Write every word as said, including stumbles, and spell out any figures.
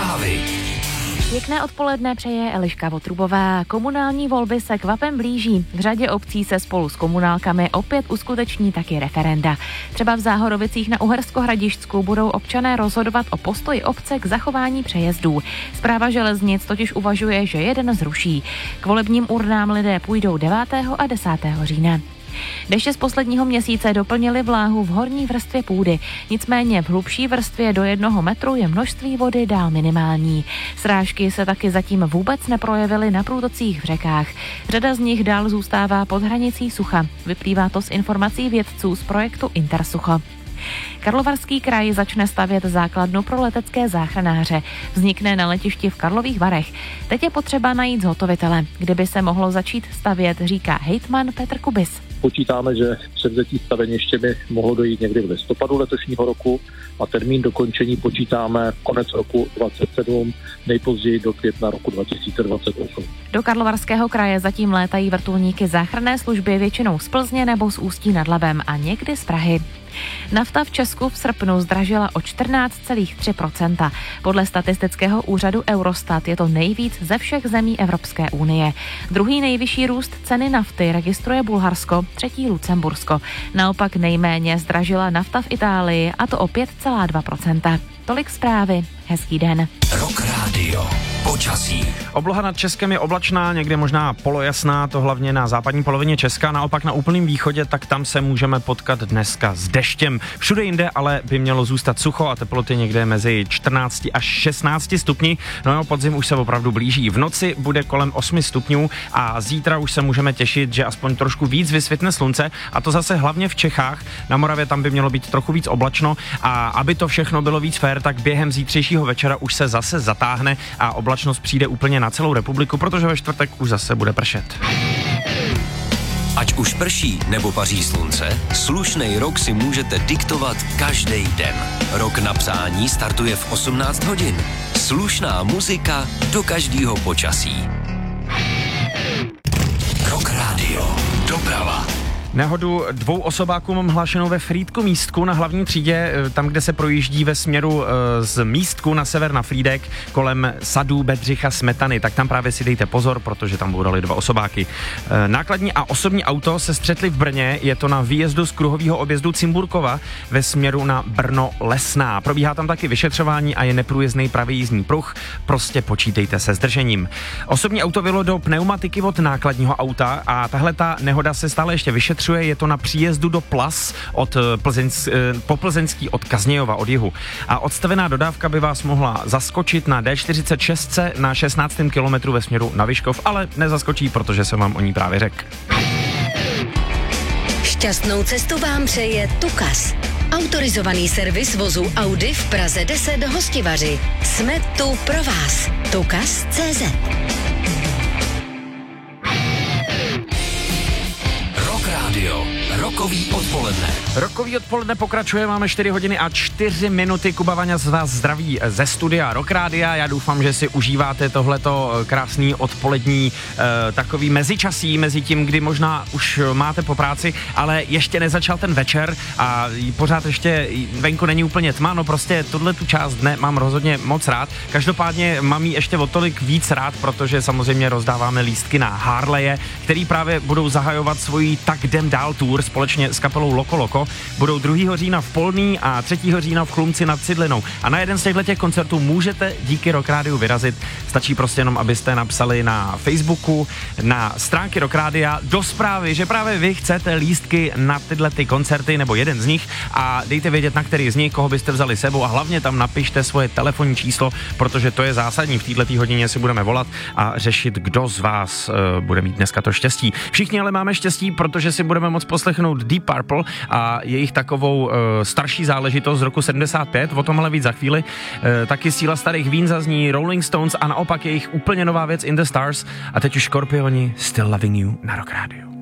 Zprávy. Pěkné odpoledne přeje Eliška Votrubová. Komunální volby se kvapem blíží. V řadě obcí se spolu s komunálkami opět uskuteční taky referenda. Třeba v Záhorovicích na Uhersko-Hradišťsku budou občané rozhodovat o postoji obce k zachování přejezdů. Správa železnic totiž uvažuje, že jeden zruší. K volebním urnám lidé půjdou devátého a desátého října. Deště z posledního měsíce doplnily vláhu v horní vrstvě půdy. Nicméně v hlubší vrstvě do jednoho metru je množství vody dál minimální. Srážky se taky zatím vůbec neprojevily na průtocích v řekách. Řada z nich dál zůstává pod hranicí sucha. Vyplývá to z informací vědců z projektu Intersucho. Karlovarský kraj začne stavět základnu pro letecké záchranáře. Vznikne na letišti v Karlových Varech. Teď je potřeba najít zhotovitele. Kdyby se mohlo začít stavět, říká hejtman Petr Kubis. Počítáme, že převzetí staveniště by mohlo dojít někdy v listopadu letošního roku a termín dokončení počítáme konec roku dvacet sedm, nejpozději do května roku dva tisíce dvacet osm. Do Karlovarského kraje zatím létají vrtulníky záchranné služby většinou z Plzně nebo z Ústí nad Labem a někdy z Prahy. Nafta v Česku v srpnu zdražila o čtrnáct celá tři procenta. Podle statistického úřadu Eurostat je to nejvíc ze všech zemí Evropské unie. Druhý nejvyšší růst ceny nafty registruje Bulharsko, třetí Lucembursko. Naopak nejméně zdražila nafta v Itálii, a to o pět celá dva procenta. Tolik zprávy. Hezký den. Rock Radio. Počasí. Obloha nad Českem je oblačná, někde možná polojasná, to hlavně na západní polovině Česka, naopak na úplném východě, tak tam se můžeme potkat dneska s deštěm. Všude jinde ale by mělo zůstat sucho a teploty někde mezi čtrnáct až šestnáct stupni. No jo, podzim už se opravdu blíží. V noci bude kolem osm stupňů a zítra už se můžeme těšit, že aspoň trošku víc vysvětne slunce, a to zase hlavně v Čechách. Na Moravě tam by mělo být trochu víc oblačno, a aby to všechno bylo víc fér, tak během zítřejšího večera už se zase zatáhne a oblačnost přijde úplně na celou republiku, protože ve čtvrtek už zase bude pršet. Ať už prší nebo paří slunce, slušnej rok si můžete diktovat každý den. Rok na přání startuje v osmnáct hodin. Slušná muzika do každého počasí. Rock Radio. Doprava. Nehodu dvou osobákům hlášenou ve Frýdku Místku na hlavní třídě, tam, kde se projíždí ve směru z Místku na sever na Frýdek kolem sadů Bedřicha Smetany. Tak tam právě si dejte pozor, protože tam budou dva osobáky. Nákladní a osobní auto se střetly v Brně, je to na výjezdu z kruhového objezdu Cimburkova ve směru na Brno Lesná. Probíhá tam taky vyšetřování a je neprůjezdný pravý jízdní pruh, prostě počítejte se zdržením. Osobní auto vylo do pneumatiky od nákladního auta a tahle ta nehoda se stále ještě vyšetřuje. Je to na příjezdu do Plas od Plzeňsk, po Plzeňský od Kaznějova od jihu. A odstavená dodávka by vás mohla zaskočit na D čtyřicet šest na šestnáctém kilometru ve směru na Vyškov, ale nezaskočí, protože jsem vám o ní právě řekl. Šťastnou cestu vám přeje Tukas. Autorizovaný servis vozu Audi v Praze deset Hostivaři. Jsme tu pro vás. Tukas tečka cé zet. Radio. Rokový odpoledne. Rokový odpoledne pokračuje, máme čtyři hodiny a čtyři minuty. Kuba Vaňa z vás zdraví ze studia Rock Rádia. Já doufám, že si užíváte tohleto krásný odpolední eh, takový mezičasí, mezi tím, kdy možná už máte po práci, ale ještě nezačal ten večer a pořád ještě venku není úplně tma, no prostě tuhle tu část dne mám rozhodně moc rád. Každopádně mám jí ještě o tolik víc rád, protože samozřejmě rozdáváme lístky na Harleje, který právě budou zahajovat svoji Tak jdem dál tour společně s kapelou Loko Loko. Budou druhého října v Polný a třetího října v Chlumci nad Cidlinou. A na jeden z těchto koncertů můžete díky Rock Rádiu vyrazit. Stačí prostě jenom, abyste napsali na Facebooku, na stránky Rock Rádia do zprávy, že právě vy chcete lístky na tyhle ty koncerty nebo jeden z nich a dejte vědět, na který z nich, koho byste vzali sebou a hlavně tam napište svoje telefonní číslo, protože to je zásadní. V této hodině si budeme volat a řešit, kdo z vás uh, bude mít dneska to štěstí. Všichni ale máme štěstí, protože si budeme moct poslechnout Deep Purple a jejich takovou uh, starší záležitost z roku sedmdesát pět, o tom ale víc za chvíli. Uh, taky Síla starých vín zazní Rolling Stones a naopak jejich úplně nová věc In the Stars a teď už Škorpioni Still Loving You na Rock Radio.